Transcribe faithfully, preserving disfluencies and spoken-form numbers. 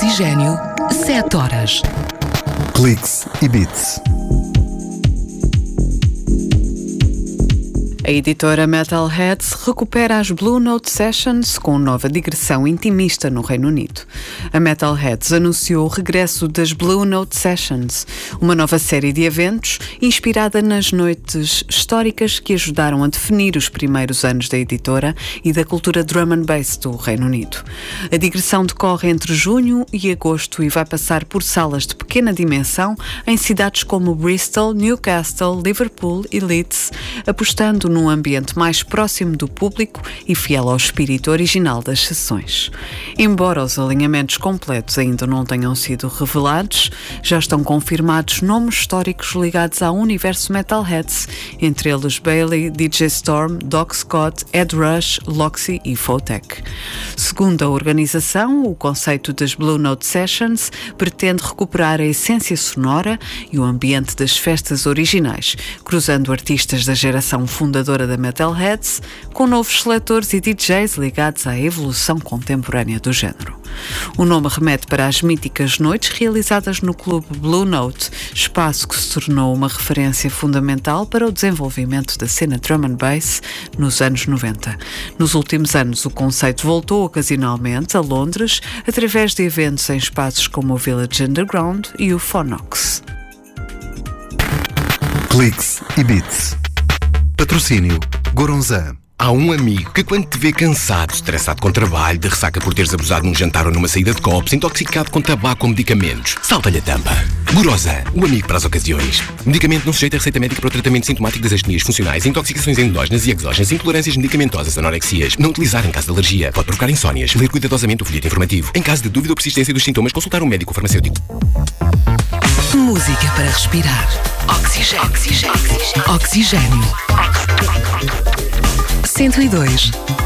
Oxigênio, sete horas. Cliques e Beats. A editora Metalheadz recupera as Blue Note Sessions com nova digressão intimista no Reino Unido. A Metalheadz anunciou o regresso das Blue Note Sessions, uma nova série de eventos inspirada nas noites históricas que ajudaram a definir os primeiros anos da editora e da cultura drum and bass do Reino Unido. A digressão decorre entre junho e agosto e vai passar por salas de pequena dimensão em cidades como Bristol, Newcastle, Liverpool e Leeds, apostando no num ambiente mais próximo do público e fiel ao espírito original das sessões. Embora os alinhamentos completos ainda não tenham sido revelados, já estão confirmados nomes históricos ligados ao universo Metalheadz, entre eles Bailey, D J Storm, Doc Scott, Ed Rush, Loxy e Photek. Segundo a organização, o conceito das Blue Note Sessions pretende recuperar a essência sonora e o ambiente das festas originais, cruzando artistas da geração fundadora da Metalheadz com novos seletores e D Js ligados à evolução contemporânea do género. O nome remete para as míticas noites realizadas no clube Blue Note, espaço que se tornou uma referência fundamental para o desenvolvimento da cena drum and bass nos anos noventa. Nos últimos anos, o conceito voltou ocasionalmente a Londres através de eventos em espaços como o Village Underground e o Phonox. Cliques e Beats. Patrocínio Goronzan. Há um amigo que quando te vê cansado, estressado com trabalho, de ressaca por teres abusado num jantar ou numa saída de copos, intoxicado com tabaco ou medicamentos, salta-lhe a tampa. Goronzan, o amigo para as ocasiões. Medicamento não sujeito a receita médica para o tratamento sintomático das astenias funcionais, intoxicações endógenas e exógenas, intolerâncias medicamentosas, anorexias. Não utilizar em caso de alergia. Pode provocar insónias. Ler cuidadosamente o folheto informativo. Em caso de dúvida ou persistência dos sintomas, consultar um médico ou farmacêutico. Música para respirar. Oxigênio. Oxigênio. Oxigênio. cento e dois